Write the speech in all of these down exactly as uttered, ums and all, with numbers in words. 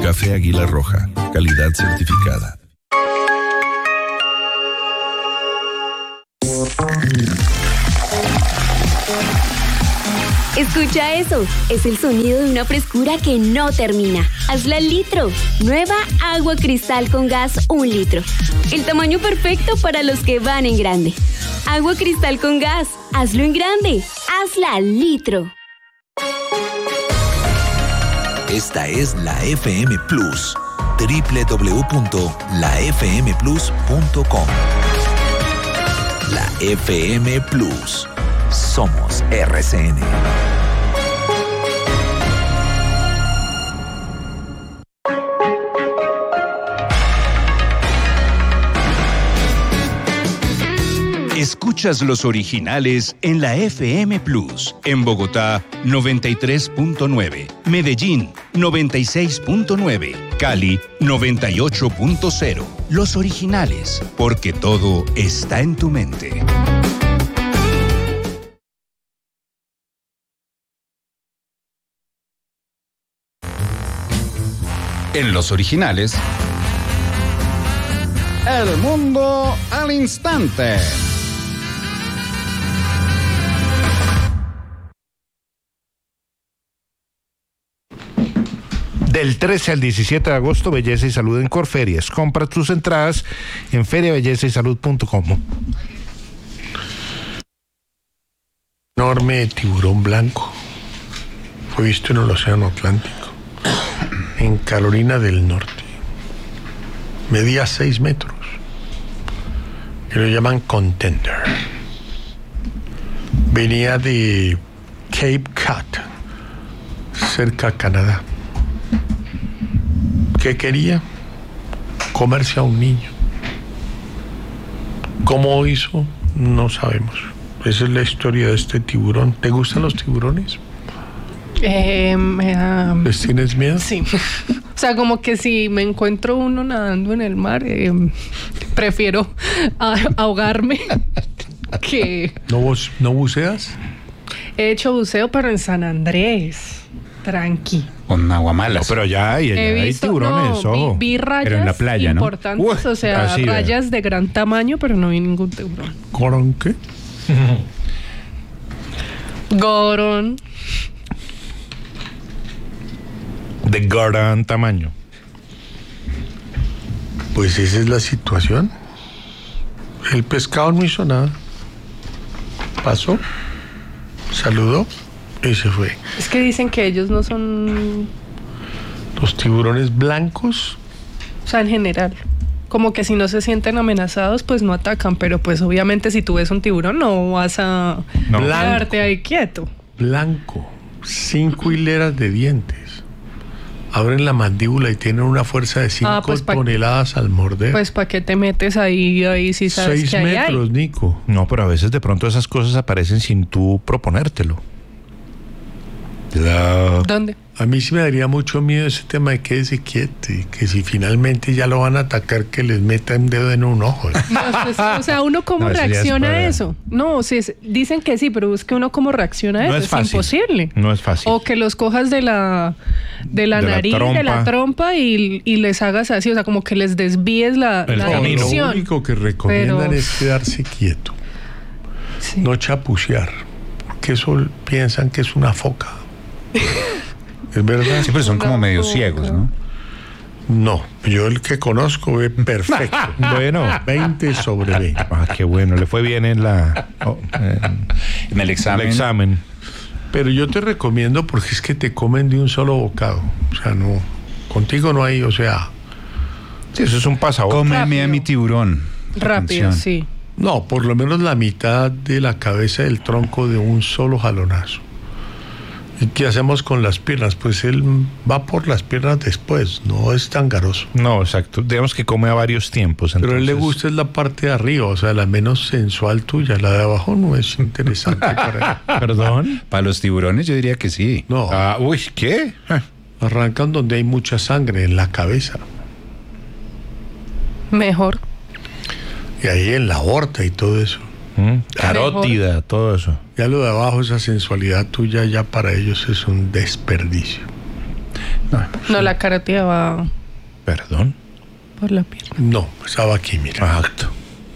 Café Águila Roja, calidad certificada. Escucha eso, es el sonido de una frescura que no termina. Hazla al litro. Nueva agua cristal con gas un litro. El tamaño perfecto para los que van en grande. Agua cristal con gas, hazlo en grande. Hazla al litro. Esta es la F M Plus, doble u doble u doble u punto la f m plus punto com. La F M Plus. Somos R C N. Escuchas los originales en la F M Plus. En Bogotá, noventa y tres punto nueve. Medellín, noventa y seis punto nueve. Cali, noventa y ocho punto cero. Los originales, porque todo está en tu mente. En los originales, El mundo al instante. Del trece al diecisiete de agosto, Belleza y Salud en Corferias. Compra tus entradas en feria belleza y salud punto com. Enorme tiburón blanco fue visto en el Océano Atlántico, en Carolina del Norte. Medía seis metros. Que lo llaman Contender. Venía de Cape Cod, cerca a Canadá. ¿Qué quería? Comerse a un niño. ¿Cómo hizo? No sabemos. Esa es la historia de este tiburón. ¿Te gustan los tiburones? Eh, me da... ¿Les tienes miedo? Sí. O sea, como que si me encuentro uno nadando en el mar, eh, prefiero a- ahogarme que... ¿No, vos, ¿No buceas? He hecho buceo, pero en San Andrés. Tranqui. Con aguamalas. No, pero allá hay, allá He hay visto, tiburones, no, ojo. vi, vi rayas Pero en la playa, ¿no? importantes, Uy, o sea, así, rayas de gran tamaño, pero no vi ningún tiburón. ¿Corón qué? Gorón. De gran tamaño. Pues esa es la situación. El pescado no hizo nada. Pasó, saludó y se fue. Es que dicen que ellos no son, Los tiburones blancos, o sea, en general, como que si no se sienten amenazados, pues no atacan, pero pues obviamente si tú ves un tiburón no vas a No. quedarte ahí quieto. blanco, cinco hileras de dientes. Abren la mandíbula y tienen una fuerza de cinco Ah, pues, pa- toneladas al morder. Pues ¿para qué te metes ahí, ahí si sabes Seis que ahí metros, hay? Nico. No, pero a veces de pronto esas cosas aparecen sin tú proponértelo. La... ¿Dónde? A mí sí me daría mucho miedo ese tema de quédese quieto y que si finalmente ya lo van a atacar, que les metan dedo en un ojo. No, pues, o sea, ¿uno cómo No, eso ya es reacciona para- a eso? No, sí, es- dicen que sí, pero es que uno cómo reacciona a No eso, es es, fácil. imposible. No es fácil. O que los cojas de la de la De la nariz, de trompa. la trompa y, y les hagas así, o sea, como que les desvíes la, El la camino. Lo dirección. único que recomiendan Pero- es quedarse quieto, Sí. no chapucear, porque eso piensan que es una foca. ¿Es verdad? Sí, pero son como Una medio foca. ciegos, ¿no? No, yo el que conozco ve perfecto. Bueno. veinte sobre veinte. Ah, qué bueno, le fue bien en la oh, en En el examen. el examen. Pero yo te recomiendo porque es que te comen de un solo bocado. O sea, no, contigo no hay, o sea, Sí, eso es un pasaboca. Cómeme Rápido. a mi tiburón. Rápido, Atención. sí. no, por lo menos la mitad de la cabeza del tronco de un solo jalonazo. ¿Y qué hacemos con las piernas? Pues él va por las piernas después, no es tan garoso. No, exacto. Digamos que come a varios tiempos. Pero a él le entonces- gusta es la parte de arriba, o sea, la menos sensual tuya, la de abajo no es interesante para él. Perdón. Para los tiburones yo diría que sí. No, Ah, uy, ¿qué? Ah, arrancan donde hay mucha sangre, en la cabeza, Mejor. y ahí en la aorta y todo eso. mm, carótida, todo eso. Ya lo de abajo, esa sensualidad tuya, ya para ellos es un desperdicio. No, la carótida va Perdón. por la piel. No, estaba aquí, mira. Exacto.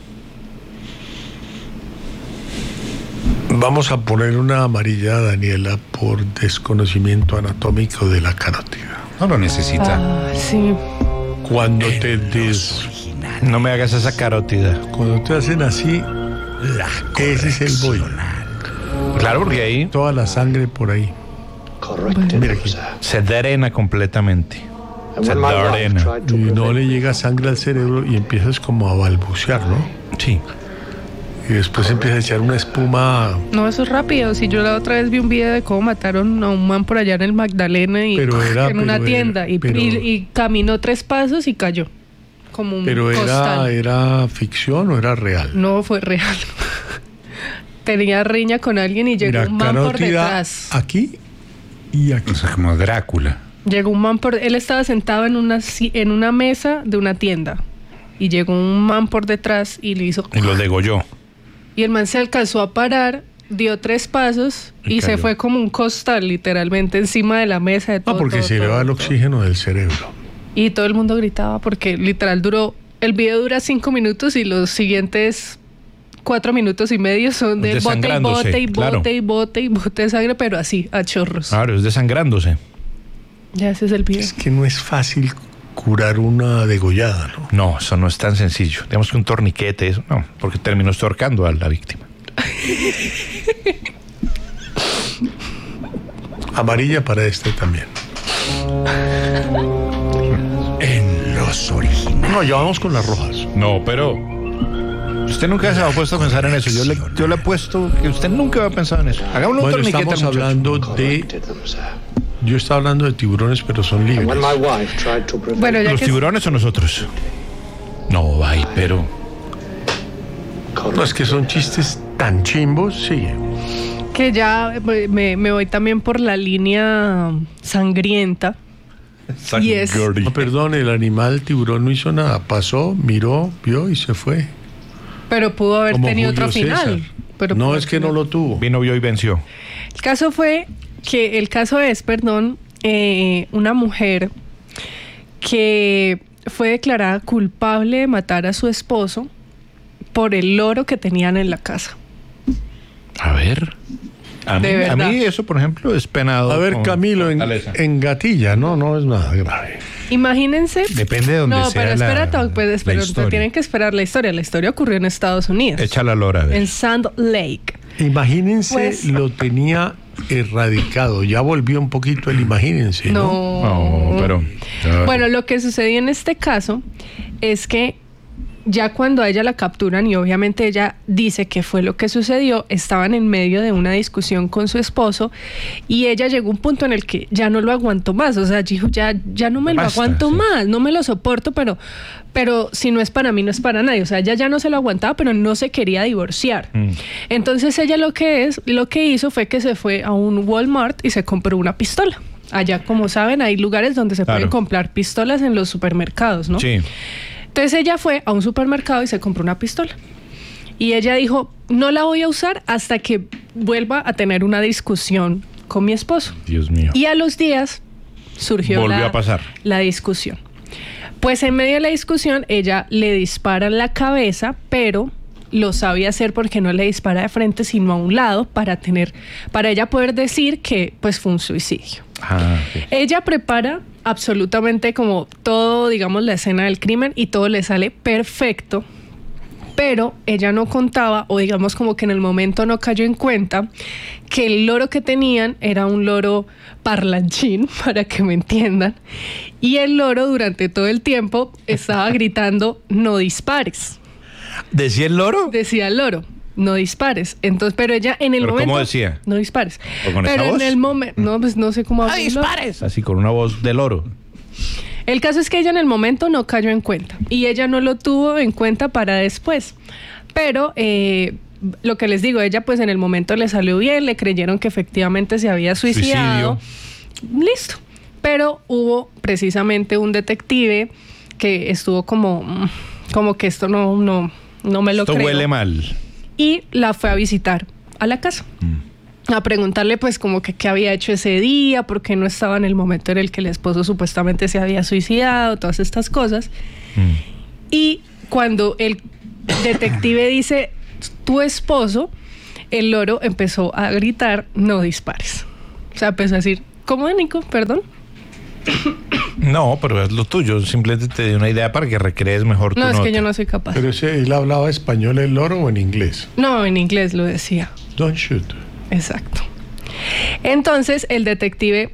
Vamos a poner una amarilla a Daniela por desconocimiento anatómico de la carótida. No lo necesita. Ah, sí. Cuando te des, No me hagas esa carótida. cuando te hacen así, ese es el boy. Claro, porque ahí Toda la sangre por ahí. Mira aquí. se drena completamente. Se drena. Y no le llega sangre al cerebro y empiezas como a balbucear, ¿no? Sí. Y después empieza a echar una espuma. No, eso es rápido. Si yo la otra vez vi un video de cómo mataron a un man por allá en el Magdalena y Pero era- en una pero tienda era- y, pero- y, y caminó tres pasos y cayó como un Pero era, costal. era ficción o era real. No fue real. Tenía riña con alguien y llegó Mira, un man por carótida detrás. aquí y aquí. O sea, como Drácula. Llegó un man por... Él estaba sentado en una, si- en una mesa de una tienda. Y llegó un man por detrás y le hizo... Y lo degolló. Y el man se alcanzó a parar, dio tres pasos Y y, se cayó. fue como un costal, literalmente, encima de la mesa. De todo, No, porque todo, se le todo, va el todo. oxígeno del cerebro. Y todo el mundo gritaba porque literal duró... El video dura cinco minutos y los siguientes cuatro minutos y medio son de bote y Desangrándose, bote y claro. bote y bote y bote de sangre, pero así, a chorros. Claro, es desangrándose. Ya ese es el video. Es que no es fácil curar una degollada, ¿no? No, eso no es tan sencillo. Digamos que un torniquete, eso no, porque terminó ahorcando a la víctima. Amarilla para este también. En los originales. No, ya vamos con las rojas. No, pero usted nunca se ha puesto a pensar en eso. Yo le, yo le apuesto que usted nunca va a pensar en eso. Hagámosle un Bueno, torniquete al estamos muchacho. hablando de... Yo estaba hablando de tiburones, pero son libres. Bueno, ya ¿Los que tiburones o nosotros? No, ay, pero... No, es que son chistes tan chimbos, sí. que ya me, me voy también por la línea sangrienta. Y es- No, perdón, el animal tiburón no hizo nada. Pasó, miró, vio y se fue. Pero pudo haber Como tenido Julio otro final. César. Pero No, pudo es que haber no lo tuvo. Vino, vio y venció. El caso fue que el caso es, perdón, eh, una mujer que fue declarada culpable de matar a su esposo por el loro que tenían en la casa. A ver. A mí, De a verdad. mí eso, por ejemplo, es penado. A ver, con Camilo, en, fortaleza. en gatilla, no, no es nada grave. Imagínense. Depende de donde No, sea pero la- espera, pues, la espera, historia. tienen que esperar la historia. La historia ocurrió en Estados Unidos. Echa la lora, a ver. En Sand Lake. Imagínense, Pues- lo tenía erradicado. Ya volvió un poquito el imagínense, ¿no? No. No, pero... Bueno, lo que sucedió en este caso es que ya cuando a ella la capturan y obviamente ella dice que fue lo que sucedió, estaban en medio de una discusión con su esposo y ella llegó a un punto en el que ya no lo aguantó más, o sea, dijo, ya, ya no me lo Basta, aguanto sí. más, no me lo soporto, pero, pero si no es para mí, no es para nadie, o sea, ella ya no se lo aguantaba, pero no se quería divorciar. Mm. Entonces ella lo que es, lo que hizo fue que se fue a un Walmart y se compró una pistola. Allá, como saben, hay lugares donde se Claro. pueden comprar pistolas en los supermercados, ¿no? Sí. Entonces ella fue a un supermercado y se compró una pistola. Y ella dijo, no la voy a usar hasta que vuelva a tener una discusión con mi esposo. Dios mío. Y a los días surgió Volvió la, a pasar. la discusión. Pues en medio de la discusión ella le dispara en la cabeza, pero lo sabía hacer porque no le dispara de frente sino a un lado para tener, para ella poder decir que pues fue un suicidio. Ah, ok. Ella prepara absolutamente como todo, digamos, la escena del crimen y todo le sale perfecto, pero ella no contaba, o digamos como que en el momento no cayó en cuenta, que el loro que tenían era un loro parlanchín, para que me entiendan, y el loro durante todo el tiempo estaba gritando, no dispares. ¿Decía el loro? Decía el loro, no dispares. Entonces, pero ella en el ¿Pero momento... cómo decía? No dispares. ¿O con esa pero en voz? el momento... No, pues no sé cómo... ¡No habla el loro. dispares! Así con una voz de loro. El caso es que ella en el momento no cayó en cuenta y ella no lo tuvo en cuenta para después. Pero eh, lo que les digo, ella pues en el momento le salió bien, le creyeron que efectivamente se había suicidado. Listo. Pero hubo precisamente un detective que estuvo como, mm, como que esto no, no, no me lo Esto creo. huele mal. Y la fue a visitar a la casa. a preguntarle pues como que qué había hecho ese día, por qué no estaba en el momento en el que el esposo supuestamente se había suicidado, todas estas cosas. Mm. Y cuando el detective dice tu esposo, el loro empezó a gritar no dispares. O sea, empezó a decir, ¿cómo, Nico? Perdón. No, pero es lo tuyo. Simplemente te di una idea para que recrees mejor tu No, es nota. que yo no soy capaz. Pero ese, ¿él hablaba español el loro o en inglés? No, en inglés lo decía. Don't shoot. Exacto. Entonces, el detective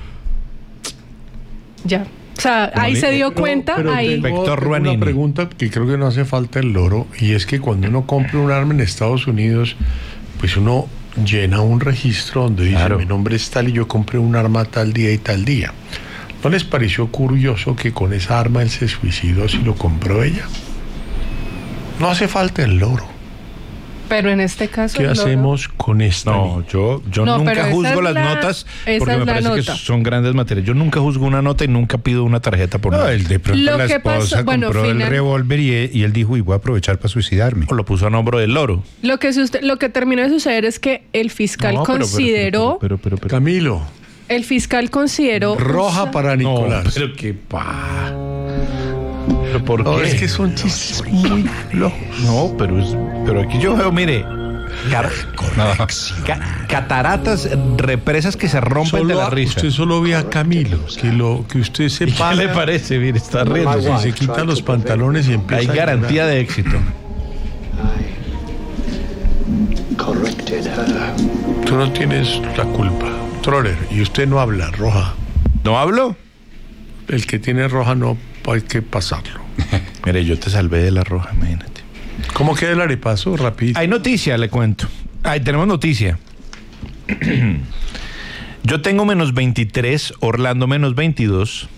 ya, o sea, ahí Bonito. se dio Pero- cuenta, pero ahí... tengo- Vector tengo Ruanini. una pregunta que creo que no hace falta el loro, y es que cuando uno compra un arma en Estados Unidos, pues uno llena un registro donde dice, Claro. mi nombre es tal y yo compré un arma tal día y tal día. ¿No les pareció curioso que con esa arma él se suicidó si lo compró ella? No hace falta el loro. Pero en este caso... ¿Qué el loro- hacemos con esta? No, yo, yo No, pero nunca esa juzgo es las la- notas esa porque es me la parece que nota. son grandes materiales. Yo nunca juzgo una nota y nunca pido una tarjeta por No, nada. él de pronto Lo la que esposa pasó- bueno, compró final- el revólver y, y él dijo, y voy a aprovechar para suicidarme. O lo puso a nombre del loro. Lo que, usted, lo que terminó de suceder es que el fiscal No, pero- pero- consideró... Pero, pero, pero, pero- Camilo, El fiscal consideró... roja usa- para Nicolás. No, pero qué pa. ¿Pero por No, qué? es que son chistes muy flojos. No, pero es, pero aquí yo veo, mire, car- no, ca- cataratas, represas que se rompen Solo de la a- risa. Usted solo ve a Camilo, que, lo, que usted se ¿Y qué para, le parece? Mire, está riendo. y se quita los pantalones y empieza Hay a llorar. garantía de éxito. Tú no tienes la culpa. Troller, y usted no habla, roja. ¿No hablo? El que tiene roja no hay que pasarlo. Mire, yo te salvé de la roja, imagínate. ¿Cómo queda el arepaso? Rapidito. Hay noticia, le cuento. Ay, tenemos noticia. Yo tengo menos veintitrés, Orlando menos veintidós.